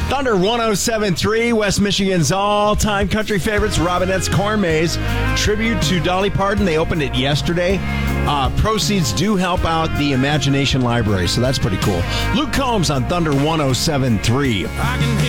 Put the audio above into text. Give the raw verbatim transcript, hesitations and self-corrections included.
Thunder one oh seven point three, West Michigan's all-time country favorites, Robinette's Corn Maze. Tribute to Dolly Parton. They opened it yesterday. Uh, proceeds do help out the Imagination Library, so that's pretty cool. Luke Combs on Thunder one oh seven point three.